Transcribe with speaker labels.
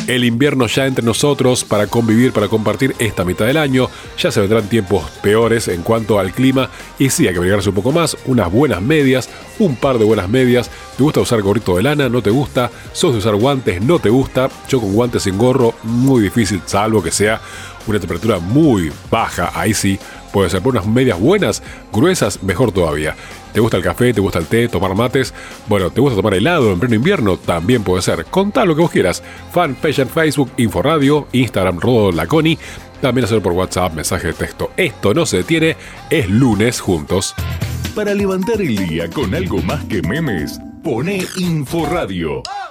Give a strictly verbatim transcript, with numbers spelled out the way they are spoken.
Speaker 1: El invierno ya entre nosotros para convivir, para compartir esta mitad del año. Ya se vendrán tiempos peores en cuanto al clima y sí, hay que abrigarse un poco más, unas buenas medias, un par de buenas medias. ¿Te gusta usar gorrito de lana? ¿No te gusta? ¿Sos de usar guantes? ¿No te gusta? Yo con guantes sin gorro, muy difícil, salvo que sea una temperatura muy baja, ahí sí puede ser. Por unas medias buenas, gruesas, mejor todavía. ¿Te gusta el café? ¿Te gusta el té? ¿Tomar mates? Bueno, ¿te gusta tomar helado en pleno invierno? También puede ser. Contá lo que vos quieras. Fanpage en Facebook, Inforadio, Instagram, Rodo Laconi. También hacer por WhatsApp, mensaje de texto. Esto no se detiene, es lunes juntos.
Speaker 2: Para levantar el día con algo más que memes, poné Inforadio.